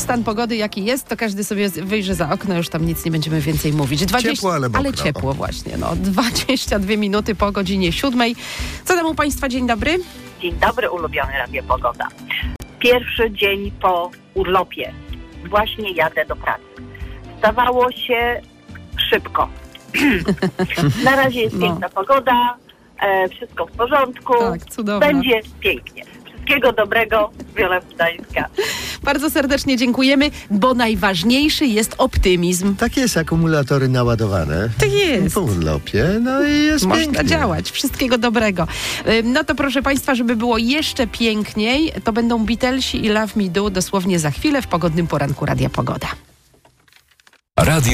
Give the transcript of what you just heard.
stan pogody jaki jest, to każdy sobie wyjrzy za okno, już tam nic nie będziemy więcej mówić. Ciepło, ale mokro. Ale ciepło właśnie, 22 minuty po godzinie 7. Co tam u Państwa? Dzień dobry. Dzień dobry, ulubiony Radio Pogoda. Pierwszy dzień po urlopie. Właśnie jadę do pracy. Stawało się szybko. Na razie jest piękna pogoda, wszystko w porządku. Tak, cudownie. Będzie pięknie. Wszystkiego dobrego, Wiola Gdańska. Bardzo serdecznie dziękujemy, bo najważniejszy jest optymizm. Tak jest, akumulatory naładowane. Tak jest. Po urlopie, no i jest Można pięknie. działać. Wszystkiego dobrego. No to proszę Państwa, żeby było jeszcze piękniej, to będą Beatlesi i Love Me Do dosłownie za chwilę w pogodnym poranku Radia Pogoda. Radio